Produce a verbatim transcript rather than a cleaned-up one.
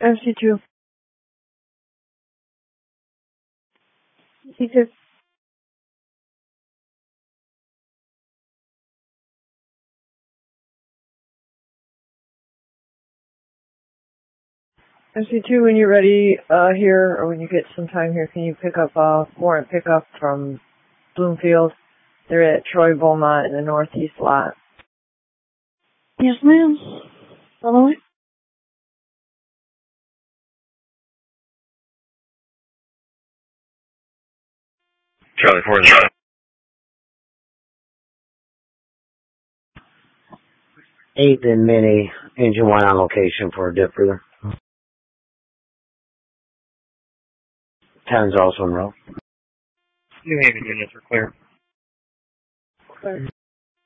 M C two. M C two. M C two, when you're ready uh, here, or when you get some time here, can you pick up uh, warrant pickup from Bloomfield? They're at Troy Beaumont in the northeast lot. Yes, ma'am. On the way. Charlie four is eight and Mini, engine one on location for a dip breather. ten's also in row. New Haven units are clear. Clear.